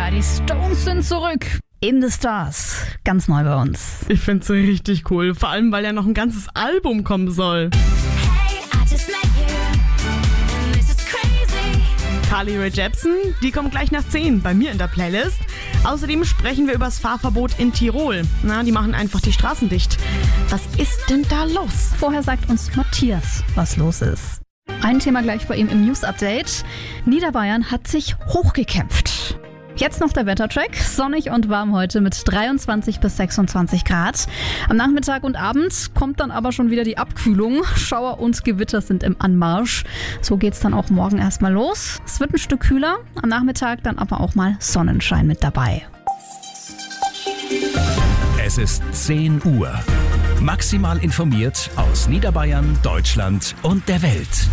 Ja, die Stones sind zurück. In the Stars. Ganz neu bei uns. Ich find's so richtig cool. Vor allem, weil ja noch ein ganzes Album kommen soll. Carly Rae Jepsen, die kommt gleich nach 10 bei mir in der Playlist. Außerdem sprechen wir über das Fahrverbot in Tirol. Die machen einfach die Straßen dicht. Was ist denn da los? Vorher sagt uns Matthias, was los ist. Ein Thema gleich bei ihm im News-Update. Niederbayern hat sich hochgekämpft. Jetzt noch der Wettertrack. Sonnig und warm heute mit 23 bis 26 Grad. Am Nachmittag und Abend kommt dann aber schon wieder die Abkühlung. Schauer und Gewitter sind im Anmarsch. So geht's dann auch morgen erstmal los. Es wird ein Stück kühler. Am Nachmittag dann aber auch mal Sonnenschein mit dabei. Es ist 10 Uhr. Maximal informiert aus Niederbayern, Deutschland und der Welt.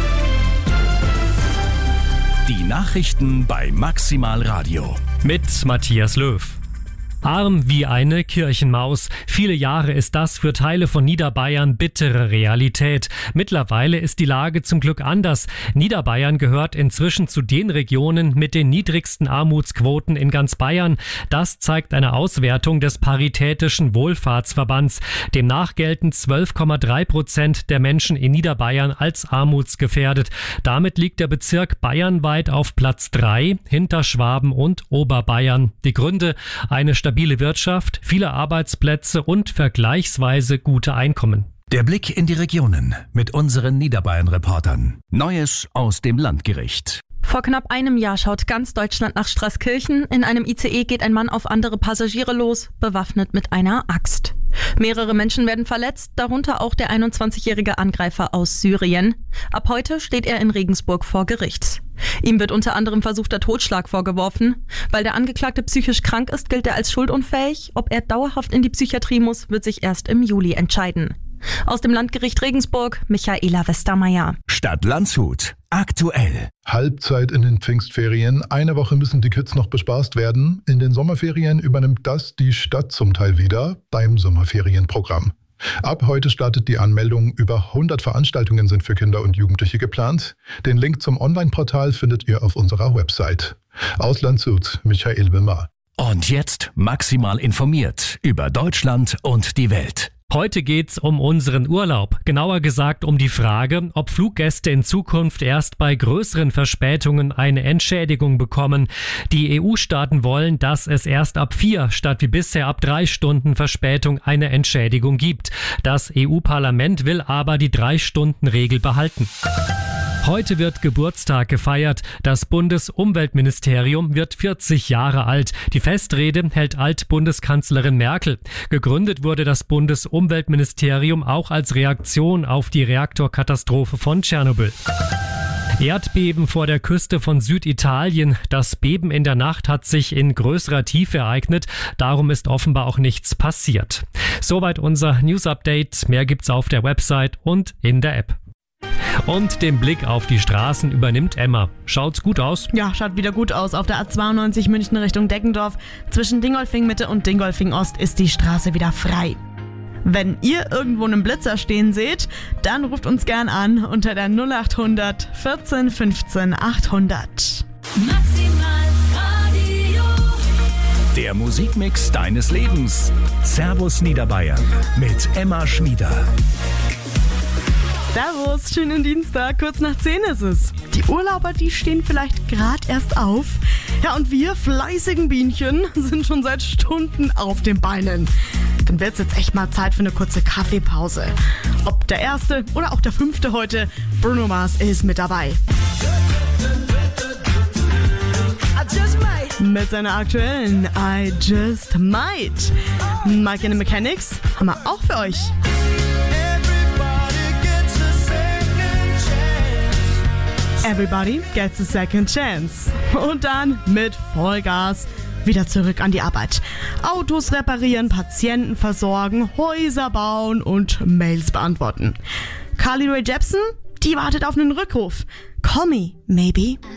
Die Nachrichten bei Maximal Radio. Mit Matthias Löw. Arm wie eine Kirchenmaus. Viele Jahre ist das für Teile von Niederbayern bittere Realität. Mittlerweile ist die Lage zum Glück anders. Niederbayern gehört inzwischen zu den Regionen mit den niedrigsten Armutsquoten in ganz Bayern. Das zeigt eine Auswertung des Paritätischen Wohlfahrtsverbands. Demnach gelten 12,3% der Menschen in Niederbayern als armutsgefährdet. Damit liegt der Bezirk bayernweit auf Platz 3 hinter Schwaben und Oberbayern. Die Gründe: eine stabile Wirtschaft, viele Arbeitsplätze und vergleichsweise gute Einkommen. Der Blick in die Regionen mit unseren Niederbayern-Reportern. Neues aus dem Landgericht. Vor knapp einem Jahr schaut ganz Deutschland nach Straßkirchen. In einem ICE geht ein Mann auf andere Passagiere los, bewaffnet mit einer Axt. Mehrere Menschen werden verletzt, darunter auch der 21-jährige Angreifer aus Syrien. Ab heute steht er in Regensburg vor Gericht. Ihm wird unter anderem versuchter Totschlag vorgeworfen. Weil der Angeklagte psychisch krank ist, gilt er als schuldunfähig. Ob er dauerhaft in die Psychiatrie muss, wird sich erst im Juli entscheiden. Aus dem Landgericht Regensburg, Michaela Westermeier. Stadt Landshut. Aktuell. Halbzeit in den Pfingstferien. Eine Woche müssen die Kids noch bespaßt werden. In den Sommerferien übernimmt das die Stadt zum Teil wieder beim Sommerferienprogramm. Ab heute startet die Anmeldung. Über 100 Veranstaltungen sind für Kinder und Jugendliche geplant. Den Link zum Online-Portal findet ihr auf unserer Website. Aus Landshut, Michael Wimmer. Und jetzt maximal informiert über Deutschland und die Welt. Heute geht's um unseren Urlaub, genauer gesagt um die Frage, ob Fluggäste in Zukunft erst bei größeren Verspätungen eine Entschädigung bekommen. Die EU-Staaten wollen, dass es erst ab 4 statt wie bisher ab 3 Stunden Verspätung eine Entschädigung gibt. Das EU-Parlament will aber die 3-Stunden-Regel behalten. Heute wird Geburtstag gefeiert. Das Bundesumweltministerium wird 40 Jahre alt. Die Festrede hält Altbundeskanzlerin Merkel. Gegründet wurde das Bundesumweltministerium auch als Reaktion auf die Reaktorkatastrophe von Tschernobyl. Erdbeben vor der Küste von Süditalien. Das Beben in der Nacht hat sich in größerer Tiefe ereignet. Darum ist offenbar auch nichts passiert. Soweit unser News-Update. Mehr gibt's auf der Website und in der App. Und den Blick auf die Straßen übernimmt Emma. Schaut's gut aus? Ja, schaut wieder gut aus. Auf der A92 München Richtung Deggendorf. Zwischen Dingolfing Mitte und Dingolfing Ost ist die Straße wieder frei. Wenn ihr irgendwo einen Blitzer stehen seht, dann ruft uns gern an unter der 0800 14 15 800. Maximal Radio. Der Musikmix deines Lebens. Servus Niederbayern mit Emma Schmieder. Servus, schönen Dienstag, kurz nach 10 ist es. Die Urlauber, die stehen vielleicht gerade erst auf. Ja, und wir fleißigen Bienchen sind schon seit Stunden auf den Beinen. Dann wird's jetzt echt mal Zeit für eine kurze Kaffeepause. Ob der erste oder auch der 5. heute, Bruno Mars ist mit dabei. Mit seiner aktuellen I Just Might. Mike and the Mechanics haben wir auch für euch. Everybody gets a second chance. Und dann mit Vollgas wieder zurück an die Arbeit. Autos reparieren, Patienten versorgen, Häuser bauen und Mails beantworten. Carly Rae Jepsen, die wartet auf einen Rückruf. Call me, maybe.